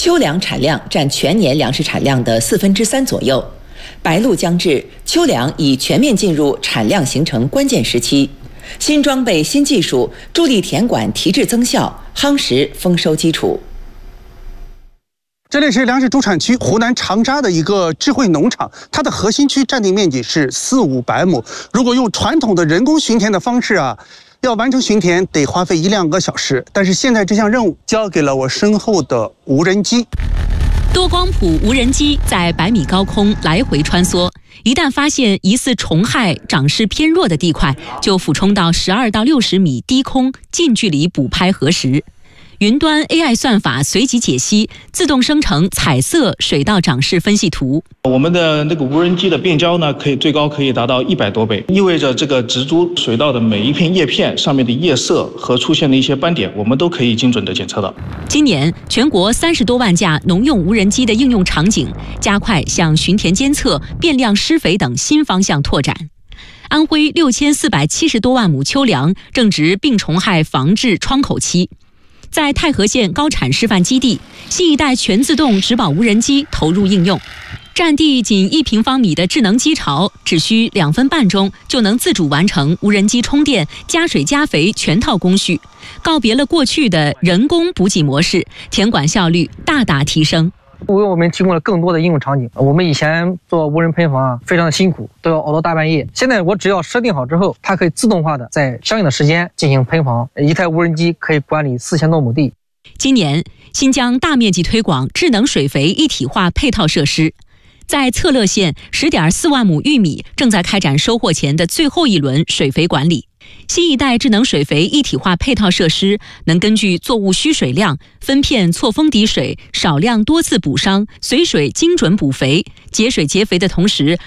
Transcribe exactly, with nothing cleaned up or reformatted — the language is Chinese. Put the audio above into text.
秋粮产量占全年粮食产量的四分之三左右。白露将至，秋粮已全面进入产量形成关键时期。新装备、新技术助力田管提质增效，夯实丰收基础。 这里是粮食主产区湖南长沙的一个智慧农场，它的核心区占地面积是四五百亩。如果用传统的人工巡田的方式啊，要完成巡田得花费一两个小时。但是现在这项任务交给了我身后的无人机。 多光谱无人机在百米高空来回穿梭，一旦发现疑似虫害、长势偏弱的地块，就俯冲到十二到六十米低空，近距离捕拍核实。云端 A I 算法随即解析，自动生成彩色水稻长势分析图。 我们的那个无人机的变焦呢，可以最高可以达到一百多倍，意味着这个植株水稻的每一片叶片上面的叶色和出现的一些斑点，我们都可以精准的检测到。 今年全国三十多万架农用无人机的应用场景，加快向巡田监测、变量施肥等新方向拓展。安徽六千四百七十多万亩秋粮正值病虫害防治窗口期。在太和县高产示范基地，新一代全自动植保无人机投入应用，占地仅一平方米的智能机巢，只需两分半钟就能自主完成无人机充电、加水加肥全套工序，告别了过去的人工补给模式，田管效率大大提升。 为我们提供了更多的应用场景。我们以前做无人喷房啊，非常的辛苦，都要熬到大半夜。现在我只要设定好之后，它可以自动化的在相应的时间进行喷房。一台无人机可以管理四千多亩地。 今年，新疆大面积推广智能水肥一体化配套设施。在策勒县，十点四万亩玉米正在开展收获前的最后一轮水肥管理。新一代智能水肥一体化配套设施能根据作物需水量分片错峰滴水，少量多次补伤，随水精准补肥，节水节肥的同时